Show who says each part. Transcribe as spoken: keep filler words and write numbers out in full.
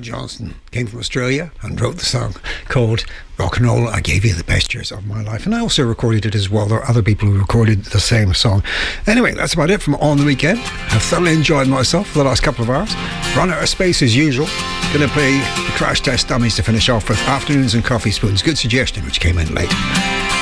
Speaker 1: Johnston came from Australia and wrote the song called Rock and Roll, I Gave You the Best Years of My Life. And I also recorded it as well. There are other people who recorded the same song. Anyway, that's about it from On the Weekend. I've thoroughly enjoyed myself for the last couple of hours. Run out of space as usual. Going to play the Crash Test Dummies to finish off with Afternoons and Coffee Spoons. Good suggestion, which came in late.